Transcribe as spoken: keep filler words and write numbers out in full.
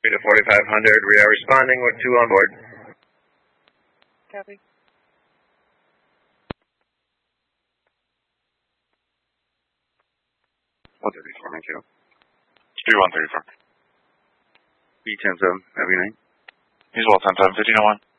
to forty-five hundred, we are responding with two on board. Copy. one thirty-four, thank you. Speed one thirty-four. B ten seven, have a good night. He's well, ten seven, fifteen oh one.